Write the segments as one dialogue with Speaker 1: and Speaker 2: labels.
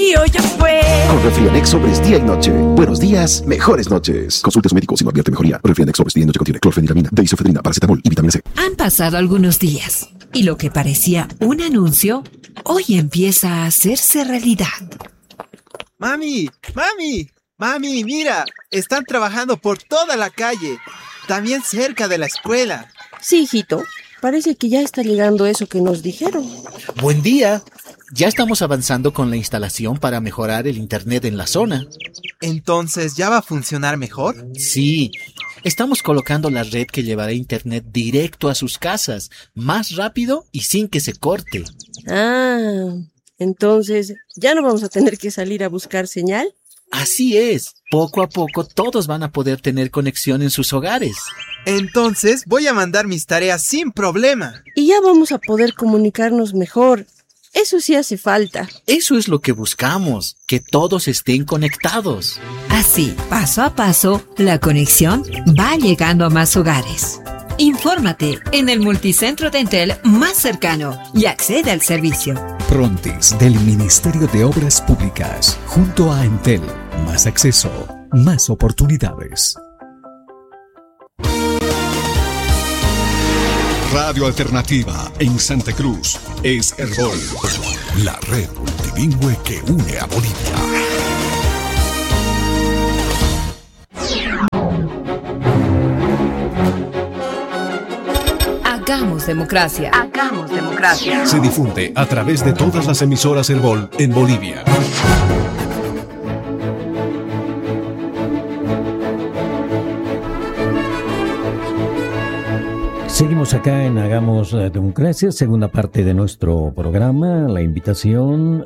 Speaker 1: frío ya fue.
Speaker 2: Con Refrianex sobres día y noche. Buenos días, mejores noches. Consulte a su médico si no advierte mejoría. Refrianex sobres día y noche contiene clorfeniramina, deisofedrina, paracetamol y vitamina C.
Speaker 1: Han pasado algunos días y lo que parecía un anuncio hoy empieza a hacerse realidad.
Speaker 3: ¡Mami! Mira, están trabajando por toda la calle, también cerca de la escuela.
Speaker 4: Sí, hijito, parece que ya está llegando eso que nos dijeron.
Speaker 5: Buen día. Ya estamos avanzando con la instalación para mejorar el internet en la zona.
Speaker 3: ¿Entonces ya va a funcionar mejor?
Speaker 5: Sí, estamos colocando la red que llevará internet directo a sus casas, más rápido y sin que se corte.
Speaker 4: Entonces, ¿ya no vamos a tener que salir a buscar señal?
Speaker 5: Así es. Poco a poco todos van a poder tener conexión en sus hogares.
Speaker 3: Entonces voy a mandar mis tareas sin problema.
Speaker 4: Y ya vamos a poder comunicarnos mejor. Eso sí hace falta.
Speaker 5: Eso es lo que buscamos, que todos estén conectados.
Speaker 1: Así, paso a paso, la conexión va llegando a más hogares. Infórmate en el multicentro de Entel más cercano y accede al servicio.
Speaker 6: Prontis del Ministerio de Obras Públicas, junto a Entel. Más acceso, más oportunidades. Radio Alternativa en Santa Cruz es Herbol, la red multilingüe que une a Bolivia.
Speaker 1: Hagamos democracia. Hagamos democracia.
Speaker 6: Se difunde a través de todas las emisoras Herbol en Bolivia.
Speaker 7: Seguimos acá en Hagamos Democracia, segunda parte de nuestro programa, la invitación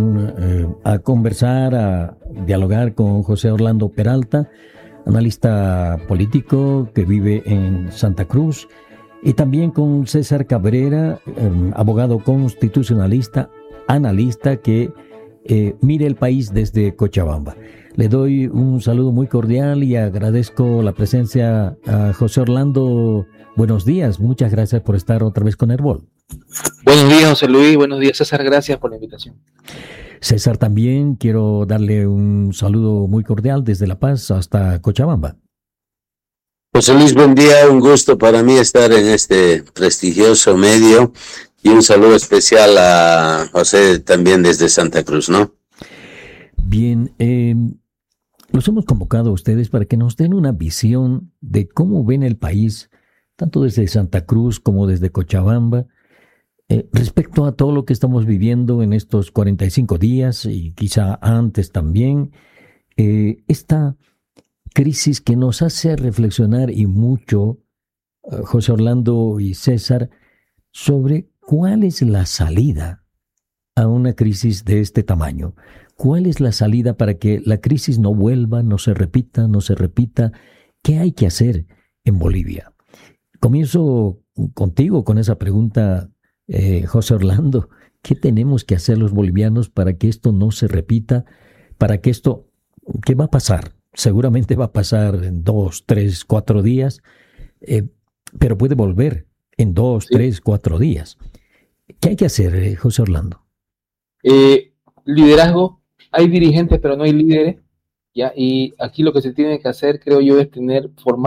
Speaker 7: a conversar, a dialogar con José Orlando Peralta, analista político que vive en Santa Cruz, y también con César Cabrera, abogado constitucionalista, analista que mire el país desde Cochabamba. Le doy un saludo muy cordial y agradezco la presencia a José Orlando. Buenos días, muchas gracias por estar otra vez con Herbol.
Speaker 8: Buenos días, José Luis, buenos días, César, gracias por la invitación.
Speaker 7: César, también quiero darle un saludo muy cordial desde La Paz hasta Cochabamba.
Speaker 9: José Luis, buen día, un gusto para mí estar en este prestigioso medio y un saludo especial a José también desde Santa Cruz, ¿no?
Speaker 7: Bien, los hemos convocado a ustedes para que nos den una visión de cómo ven el país, tanto desde Santa Cruz como desde Cochabamba, respecto a todo lo que estamos viviendo en estos 45 días y quizá antes también, esta crisis que nos hace reflexionar y mucho, José Orlando y César, sobre cuál es la salida a una crisis de este tamaño. ¿Cuál es la salida para que la crisis no vuelva, no se repita? ¿Qué hay que hacer en Bolivia? Comienzo contigo con esa pregunta, José Orlando. ¿Qué tenemos que hacer los bolivianos para que esto no se repita? ¿Qué va a pasar? Seguramente va a pasar en 2, 3, 4 días, pero puede volver en 2, 3, 4 días. ¿Qué hay que hacer, José Orlando?
Speaker 8: Liderazgo. Hay dirigentes, pero no hay líderes, ¿ya? Y aquí lo que se tiene que hacer, creo yo, es tener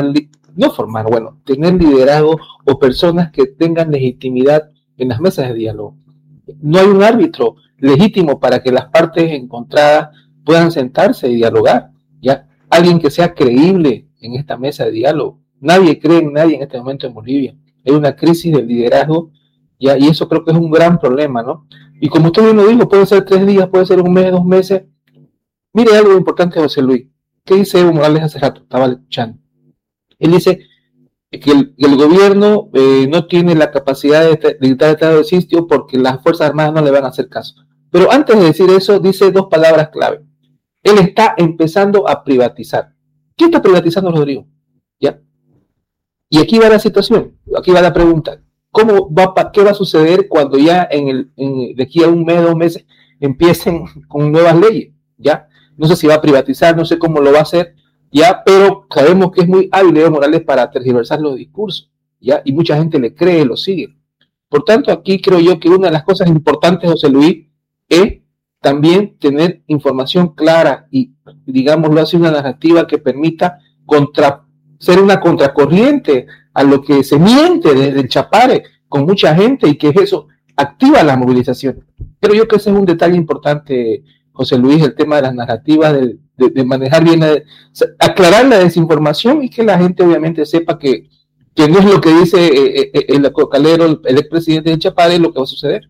Speaker 8: liderazgo o personas que tengan legitimidad en las mesas de diálogo. No hay un árbitro legítimo para que las partes encontradas puedan sentarse y dialogar, ¿ya? Alguien que sea creíble en esta mesa de diálogo. Nadie cree en nadie en este momento en Bolivia. Hay una crisis del liderazgo, ¿ya? Y eso creo que es un gran problema, ¿no? Y como usted bien lo dijo, puede ser 3 días, puede ser 1 mes, 2 meses. Mire algo importante, José Luis. ¿Qué dice Evo Morales hace rato? Estaba escuchando. Él dice que el gobierno no tiene la capacidad de dictar estado de sitio porque las Fuerzas Armadas no le van a hacer caso. Pero antes de decir eso, dice 2 palabras clave. Él está empezando a privatizar. ¿Qué está privatizando, Rodrigo? ¿Ya? Y aquí va la situación, aquí va la pregunta. ¿Qué va a suceder cuando ya de aquí a 1 mes, 2 meses empiecen con nuevas leyes? ¿Ya? No sé si va a privatizar, no sé cómo lo va a hacer, ¿ya? Pero sabemos que es muy hábil Evo Morales para tergiversar los discursos, ¿ya? Y mucha gente le cree, lo sigue. Por tanto, aquí creo yo que una de las cosas importantes, José Luis, es también tener información clara y, digámoslo así, una narrativa que permita ser una contracorriente a lo que se miente desde el Chapare con mucha gente, y que eso activa la movilización. Creo yo que ese es un detalle importante, José Luis, el tema de las narrativas, de manejar bien, aclarar la desinformación, y que la gente obviamente sepa que no es lo que dice el Calero, el expresidente de Chapare, es lo que va a suceder.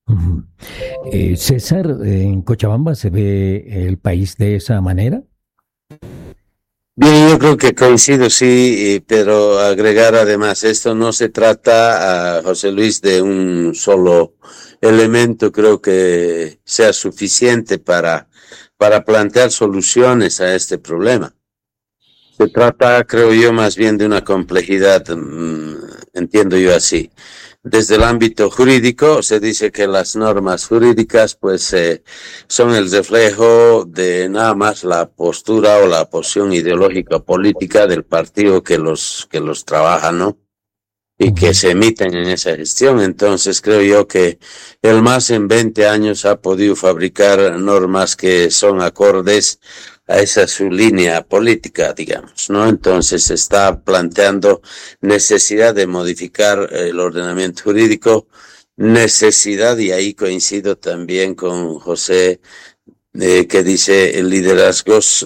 Speaker 7: César, ¿en Cochabamba se ve el país de esa manera?
Speaker 9: Bien, yo creo que coincido, sí, pero agregar además, esto no se trata, José Luis, de un solo elemento, creo que sea suficiente para plantear soluciones a este problema. Se trata, creo yo, más bien de una complejidad, entiendo yo así. Desde el ámbito jurídico se dice que las normas jurídicas pues son el reflejo de nada más la postura o la posición ideológica política del partido que los trabaja, ¿no? Y que se emiten en esa gestión. Entonces creo yo que el MAS en 20 años ha podido fabricar normas que son acordes a esa su línea política, digamos, ¿no? Entonces se está planteando necesidad de modificar el ordenamiento jurídico, necesidad, y ahí coincido también con José, que dice liderazgos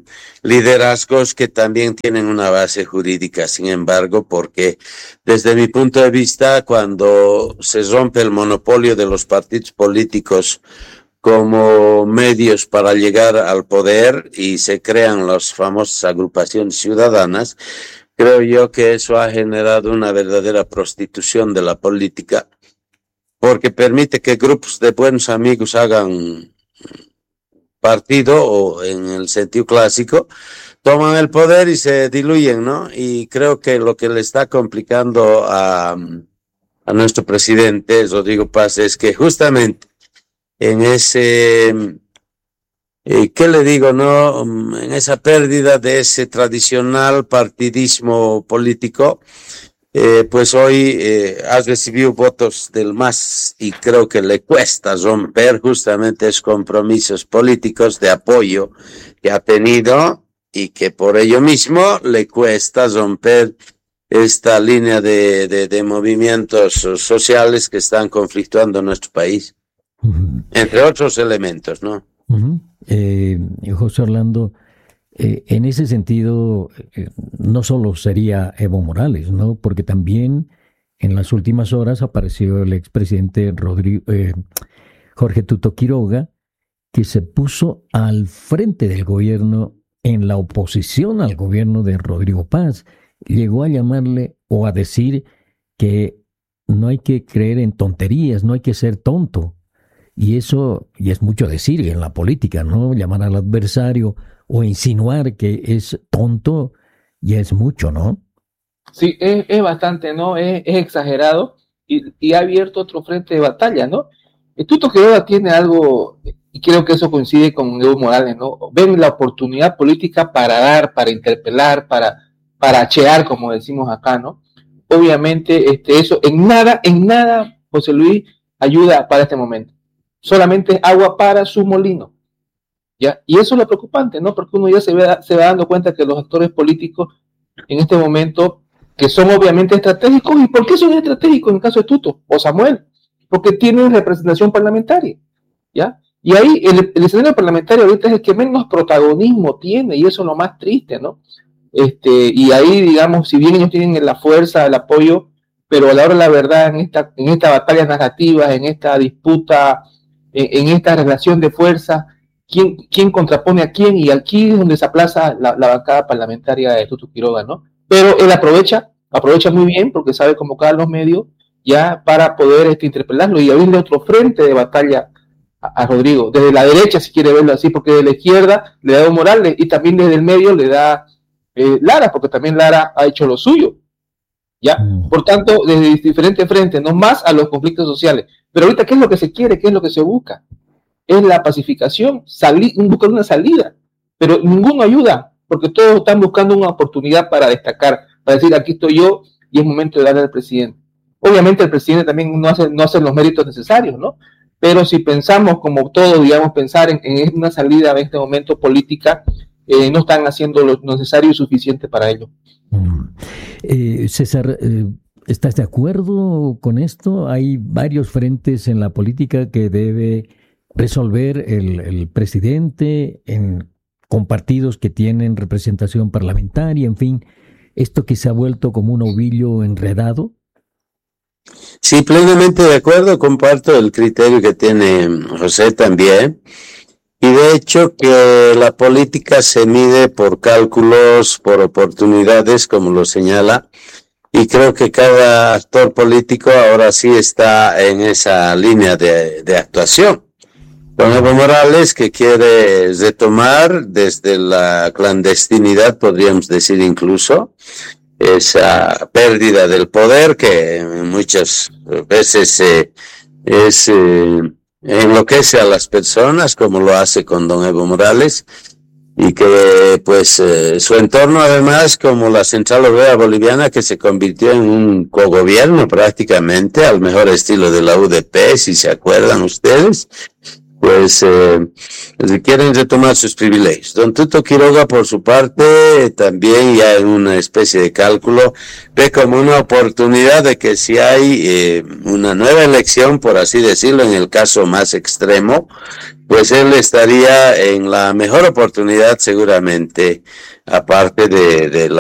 Speaker 9: que también tienen una base jurídica. Sin embargo, porque desde mi punto de vista, cuando se rompe el monopolio de los partidos políticos como medios para llegar al poder y se crean las famosas agrupaciones ciudadanas, creo yo que eso ha generado una verdadera prostitución de la política, porque permite que grupos de buenos amigos hagan partido, o en el sentido clásico, toman el poder y se diluyen, ¿no? Y creo que lo que le está complicando a nuestro presidente Rodrigo Paz es que justamente en ese, ¿qué le digo, no? En esa pérdida de ese tradicional partidismo político, pues hoy has recibido votos del MAS, y creo que le cuesta romper justamente esos compromisos políticos de apoyo que ha tenido, y que por ello mismo le cuesta romper esta línea de movimientos sociales que están conflictuando en nuestro país. Entre otros elementos, ¿no?
Speaker 7: José Orlando, en ese sentido, no solo sería Evo Morales, ¿no? Porque también en las últimas horas apareció el expresidente Jorge Tuto Quiroga, que se puso al frente del gobierno en la oposición al gobierno de Rodrigo Paz. Llegó a llamarle o a decir que no hay que creer en tonterías, no hay que ser tonto. Y eso, y es mucho decir en la política, ¿no? Llamar al adversario o insinuar que es tonto, ya es mucho, ¿no?
Speaker 8: Sí, es bastante, ¿no? Es exagerado, y ha abierto otro frente de batalla, ¿no? El Tuto Quiroga tiene algo, y creo que eso coincide con Evo Morales, ¿no? Ven la oportunidad política para dar, para interpelar, para achear, como decimos acá, ¿no? Obviamente, eso en nada, José Luis, ayuda para este momento. Solamente agua para su molino, ¿ya? Y eso es lo preocupante, ¿no? Porque uno ya se va dando cuenta que los actores políticos en este momento, que son obviamente estratégicos. ¿Y por qué son estratégicos en el caso de Tuto o Samuel? Porque tienen representación parlamentaria, ¿ya? Y ahí el escenario parlamentario ahorita es el que menos protagonismo tiene, y eso es lo más triste, ¿no? Y ahí, digamos, si bien ellos tienen la fuerza, el apoyo, pero a la hora de la verdad, en esta batalla narrativa, en esta disputa, en esta relación de fuerza, ¿quién contrapone a quién? Y aquí es donde se aplaza la bancada parlamentaria de Tuto Quiroga, ¿no? Pero él aprovecha muy bien, porque sabe convocar a los medios ya para poder interpelarlo y abrirle otro frente de batalla a Rodrigo. Desde la derecha, si quiere verlo así, porque de la izquierda le da Evo Morales, y también desde el medio le da Lara, porque también Lara ha hecho lo suyo, ¿ya? Por tanto, desde diferentes frentes, no más a los conflictos sociales. Pero ahorita, ¿qué es lo que se quiere? ¿Qué es lo que se busca? Es la pacificación, buscar una salida, pero ninguno ayuda, porque todos están buscando una oportunidad para destacar, para decir, aquí estoy yo, y es momento de darle al presidente. Obviamente el presidente también no hace los méritos necesarios, ¿no? pero si pensamos como todo, digamos, pensar en una salida en este momento política, no están haciendo lo necesario y suficiente para ello.
Speaker 7: César, ¿estás de acuerdo con esto? Hay varios frentes en la política que debe resolver el presidente con partidos que tienen representación parlamentaria, en fin, esto que se ha vuelto como un ovillo enredado.
Speaker 9: Sí, plenamente de acuerdo, comparto el criterio que tiene José también. Y de hecho que la política se mide por cálculos, por oportunidades, como lo señala, y creo que cada actor político ahora sí está en esa línea de actuación. Don Evo Morales, que quiere retomar desde la clandestinidad, podríamos decir incluso, esa pérdida del poder que muchas veces enloquece a las personas, como lo hace con don Evo Morales, y que pues su entorno además, como la Central Obrera Boliviana, que se convirtió en un cogobierno prácticamente, al mejor estilo de la UDP, si se acuerdan ustedes, pues quieren retomar sus privilegios. Don Tuto Quiroga, por su parte, también ya en una especie de cálculo, ve como una oportunidad de que si hay una nueva elección, por así decirlo, en el caso más extremo, pues él estaría en la mejor oportunidad seguramente, aparte de